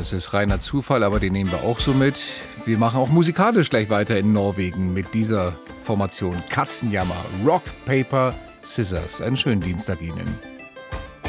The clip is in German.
Das ist reiner Zufall, aber den nehmen wir auch so mit. Wir machen auch musikalisch gleich weiter in Norwegen mit dieser Formation Katzenjammer. Rock, Paper, Scissors. Einen schönen Dienstag Ihnen.